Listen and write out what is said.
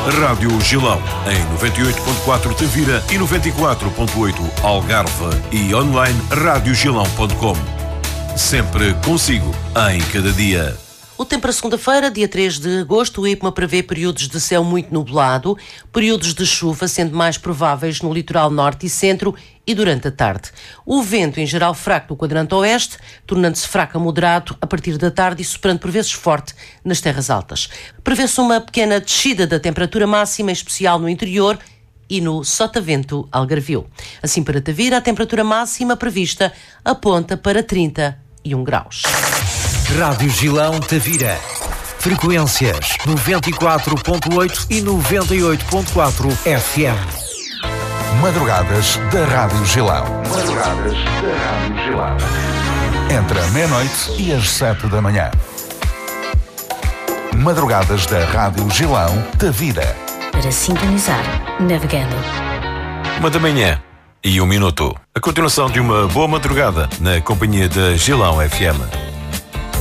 Rádio Gilão, em 98.4 Tavira e 94.8 Algarve e online radiogilão.com. Sempre consigo, em cada dia. O tempo para segunda-feira, dia 3 de agosto, o IPMA prevê períodos de céu muito nublado, períodos de chuva, sendo mais prováveis no litoral norte e centro e durante a tarde. O vento, em geral, fraco no quadrante oeste, tornando-se fraco a moderado a partir da tarde e soprando por vezes forte nas terras altas. Prevê-se uma pequena descida da temperatura máxima, em especial no interior e no Sotavento Algarvio. Assim, para Tavira, a temperatura máxima prevista aponta para 31 graus. Rádio Gilão Tavira. Frequências 94.8 e 98.4 FM. Madrugadas da Rádio Gilão. Madrugadas da Rádio Gilão. Entre a meia-noite e as 7 da manhã. Madrugadas da Rádio Gilão Tavira. Para sintonizar, navegando. 1h01 e 1 minuto. A continuação de uma boa madrugada na companhia da Gilão FM.